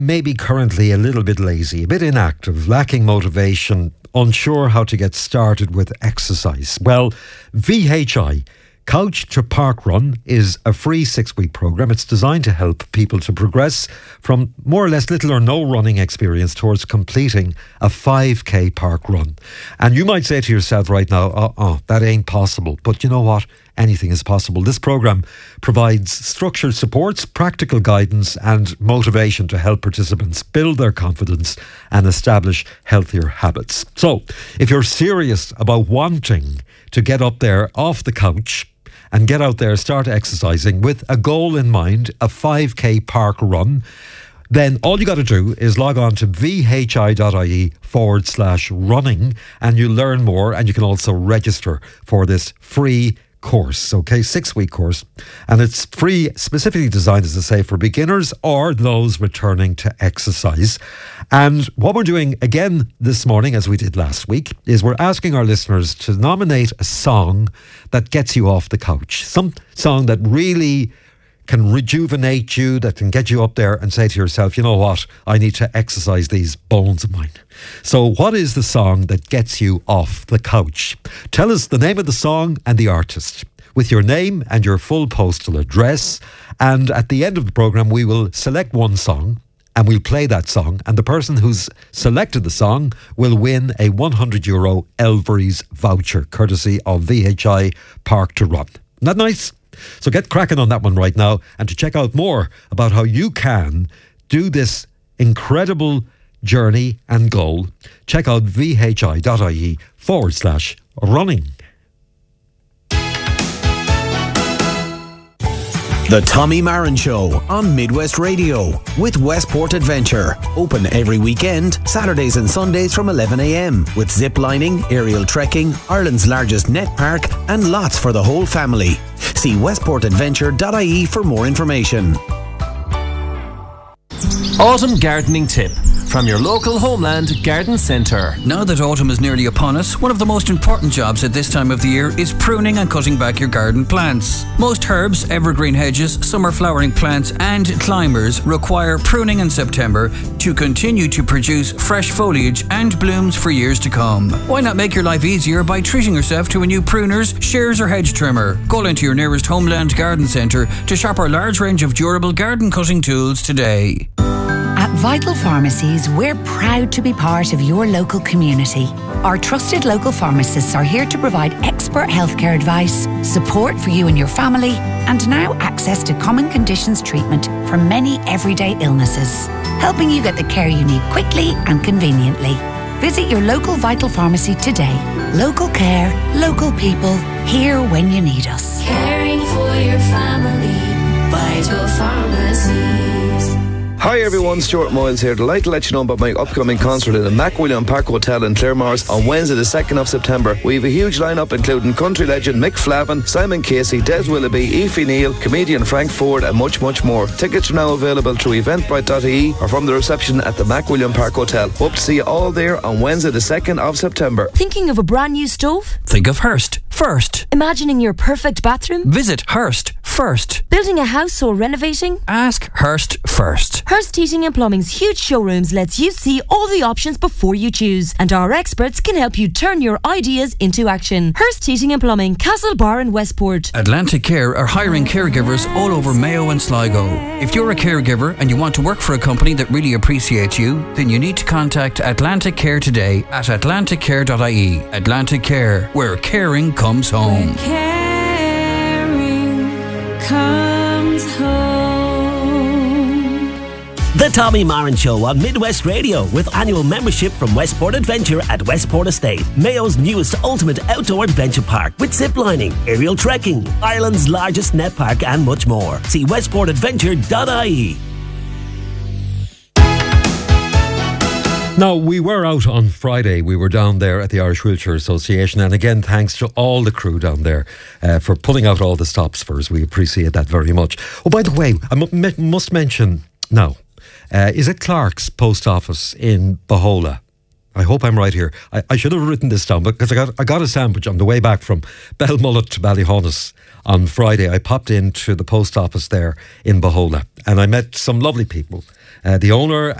maybe currently a little bit lazy, a bit inactive, lacking motivation, unsure how to get started with exercise? Well, VHI, Couch to Park Run, is a free 6-week programme. It's designed to help people to progress from more or less little or no running experience towards completing a 5k park run. And you might say to yourself right now, that ain't possible. But you know what? Anything is possible. This programme provides structured supports, practical guidance and motivation to help participants build their confidence and establish healthier habits. So, if you're serious about wanting to get up there off the couch and get out there, start exercising with a goal in mind, a 5k park run, then all you got to do is log on to vhi.ie/running and you'll learn more, and you can also register for this free course, okay, 6-week course, and it's free, specifically designed, as I say, for beginners or those returning to exercise. And what we're doing again this morning, as we did last week, is we're asking our listeners to nominate a song that gets you off the couch, some song that really can rejuvenate you, that can get you up there and say to yourself, you know what, I need to exercise these bones of mine. So what is the song that gets you off the couch? Tell us the name of the song and the artist with your name and your full postal address. And at the end of the programme, we will select one song and we'll play that song. And the person who's selected the song will win a €100 Elvery's voucher, courtesy of VHI Park to Run. Isn't that nice? So get cracking on that one right now. And to check out more about how you can do this incredible journey and goal, check out vhi.ie/running. The Tommy Marin Show on Midwest Radio with Westport Adventure. Open every weekend, Saturdays and Sundays from 11 a.m. with zip lining, aerial trekking, Ireland's largest net park and lots for the whole family. See westportadventure.ie for more information. Autumn gardening tip from your local Homeland Garden Centre. Now that autumn is nearly upon us, one of the most important jobs at this time of the year is pruning and cutting back your garden plants. Most herbs, evergreen hedges, summer flowering plants and climbers require pruning in September to continue to produce fresh foliage and blooms for years to come. Why not make your life easier by treating yourself to a new pruners, shears or hedge trimmer? Call into your nearest Homeland Garden Centre to shop our large range of durable garden cutting tools today. At Vital Pharmacies, we're proud to be part of your local community. Our trusted local pharmacists are here to provide expert healthcare advice, support for you and your family, and now access to common conditions treatment for many everyday illnesses, helping you get the care you need quickly and conveniently. Visit your local Vital Pharmacy today. Local care, local people, here when you need us. Caring for your family, Vital Pharmacies. Hi everyone, Stuart Moyles here. Delighted to let you know about my upcoming concert at the MacWilliam Park Hotel in Claremorris on Wednesday the 2nd of September. We have a huge lineup including country legend Mick Flavin, Simon Casey, Des Willoughby, Aoife Neal, comedian Frank Ford and much more. Tickets are now available through eventbrite.ie or from the reception at the MacWilliam Park Hotel. Hope to see you all there on Wednesday the 2nd of September. Thinking of a brand new stove? Think of Hearst first. Imagining your perfect bathroom? Visit Hearst first. Building a house or renovating? Ask Hearst first. Hearst Heating and Plumbing's huge showrooms lets you see all the options before you choose, and our experts can help you turn your ideas into action. Hearst Heating and Plumbing, Castlebar and Westport. Atlantic Care are hiring caregivers all over Mayo and Sligo. If you're a caregiver and you want to work for a company that really appreciates you, then you need to contact Atlantic Care today at atlanticcare.ie. Atlantic Care, where caring comes home. Where caring comes home. The Tommy Marin Show on Midwest Radio with annual membership from Westport Adventure at Westport Estate, Mayo's newest ultimate outdoor adventure park with zip lining, aerial trekking, Ireland's largest net park and much more. See westportadventure.ie. Now, we were out on Friday. We were down there at the Irish Wheelchair Association. And again, thanks to all the crew down there for pulling out all the stops for us. We appreciate that very much. Oh, by the way, I must mention now, is it Clark's Post Office in Bohola? I hope I'm right here. I should have written this down because I got a sandwich on the way back from Belmullet to Ballyhonus on Friday. I popped into the post office there in Bohola and I met some lovely people. The owner